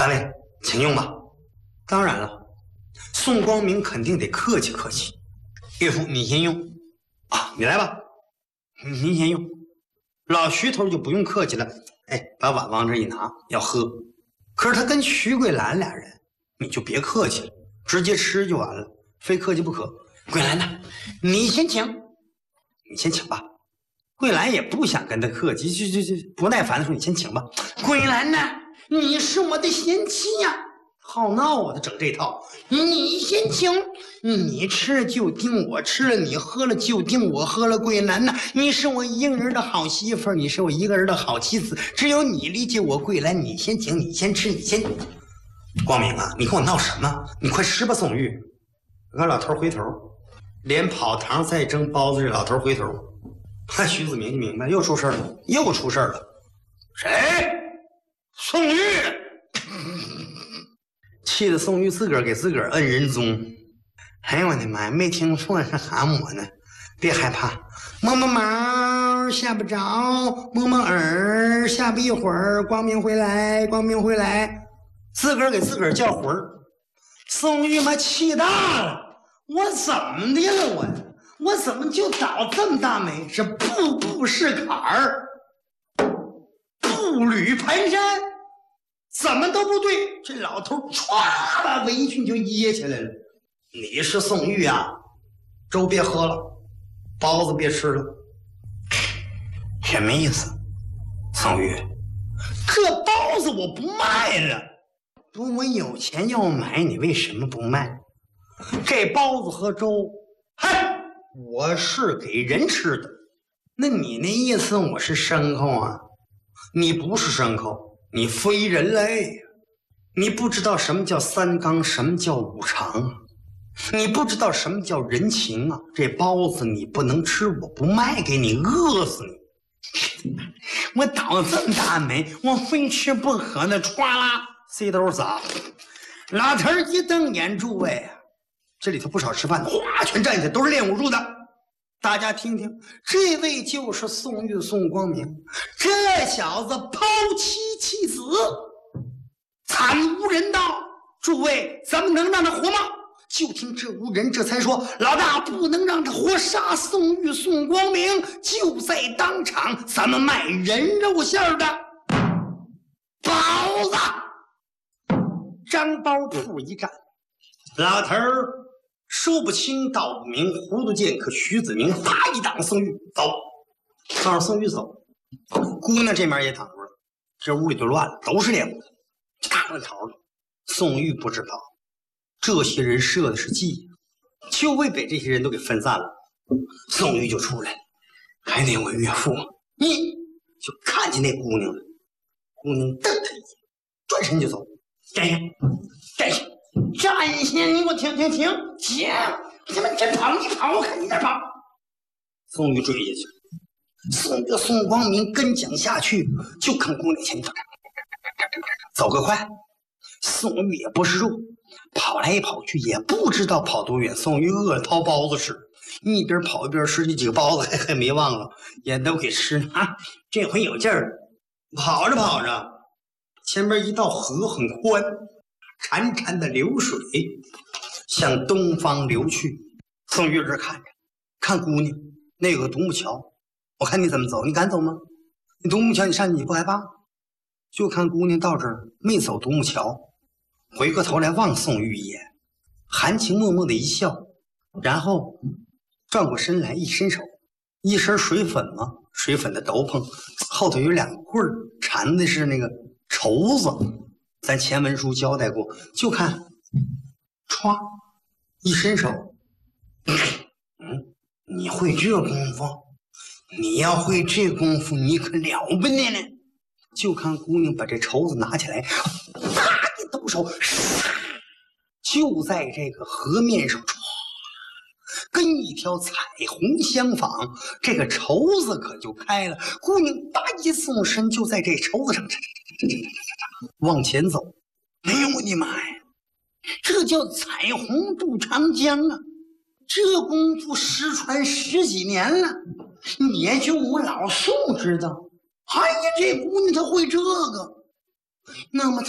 三位，请用吧。当然了，宋光明肯定得客气客气。岳父，你先用啊，你来吧，您先用。老徐头就不用客气了，哎，把碗往这一拿，要喝。可是他跟徐桂兰俩人，你就别客气了，直接吃就完了，非客气不可。桂兰呢，你先请，你先请吧。桂兰也不想跟他客气，就不耐烦的说：“你先请吧。”桂兰呢，你是我的贤妻呀，好闹啊！他整这套，你先请，你吃了就定我吃了，你喝了就定我喝了。桂兰呐，你是我一个人的好媳妇儿，你是我一个人的好妻子，只有你理解我。桂兰，你先请，你先吃，你先。光明啊，你跟我闹什么？你快吃吧，宋玉。我看老头回头，连跑堂再蒸包子，这老头回头。徐子明就明白，又出事了，又出事了。谁？宋玉！气得宋玉自个儿给自个儿摁人中。哎呦我的妈呀，没听错是喊我呢。别害怕，摸摸毛吓不着，摸摸耳吓不一会儿。光明回来，光明回来，自个儿给自个儿叫魂儿。宋玉妈气大了，我怎么的了我怎么就倒这么大霉？这步步是坎儿，步履蹒跚，怎么都不对。这老头歘把围裙就掖起来了。你是宋玉啊，粥别喝了，包子别吃了。什么意思？宋玉，这包子我不卖了。不，我有钱要买，你为什么不卖？这包子和粥，嗨，我是给人吃的。那你那意思我是牲口啊？你不是牲口，你非人类。你不知道什么叫三纲，什么叫五常，你不知道什么叫人情啊。这包子你不能吃，我不卖给你，饿死你。我倒这么大霉，我非吃不可呢。歘啦，塞兜砸。老头一瞪眼，诸位啊，这里头不少吃饭的，哗，全站起来，都是练武术的。大家听听，这位就是宋玉宋光明。这小子抛妻弃子，惨无人道。诸位，咱们能让他活吗？就听这无人这才说：“老大不能让他活，杀宋玉宋光明，就在当场，咱们卖人肉馅的包子。”张包铺一站，老头儿说不清道不明，糊涂见可徐子明啪一挡宋玉走，让宋玉走。姑娘这边也挡住了，这屋里就乱了，都是练武的，大乱逃了。宋玉不知道这些人设的是计，就为给这些人都给分散了。宋玉就出来了，还得我岳父，你就看见那姑娘了。姑娘瞪他一眼，转身就走。站下，站下，站下！你给我停！停！怎么真跑？你跑，我看你在跑。宋玉追下去，宋光明跟讲下去，就看姑娘前头走个快。宋玉也不是肉，跑来跑去也不知道跑多远。宋玉饿了，掏包子吃，一边跑一边吃，这几个包子还没忘了，也都给吃啊。这回有劲儿了，跑着。前面一道河很宽，潺潺的流水向东方流去。宋玉这看着，看姑娘，那有个独木桥，我看你怎么走，你敢走吗？你独木桥你上去你不害怕？就看姑娘到这儿没走独木桥，回过头来望宋玉一眼，含情脉脉的一笑，然后转过身来一伸手，一身水粉嘛，水粉的斗篷，后头有两个棍儿，缠的是那个绸子，咱前文书交代过。就看歘一伸手，你会这功夫？你要会这功夫，你可了不得呢。就看姑娘把这绸子拿起来，啪一抖手，就在这个河面上歘，跟一条彩虹相仿，这个绸子可就开了。姑娘叭一纵身，就在这绸子上往前走。哎呦我的妈呀，这叫彩虹渡长江啊！这功夫失传10几年了，也就我老宋知道。哎呀，这姑娘她会这个，那么